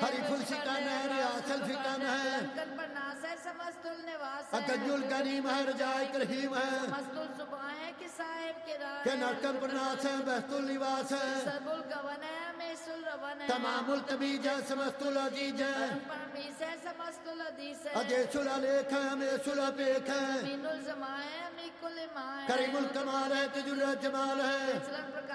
हरी full सिकन है rehearsal fecund है समस्तुल निवास अकजुल करीम है रजाए रहीम है समस्तुल सुबह है कि साहिब के राह के नरकम प्रनास है बहतुल निवास है सबुल गवन है मेसुल रवन है तमामुल तबीज है समस्तुल अजीज है परमीस है समस्तुल अदीस है अजेसुल अलेख है अमेसुल अपेख है मीनुल जमा है अमीकुल इमा है करीमुल कमाल है तजुल जमाल है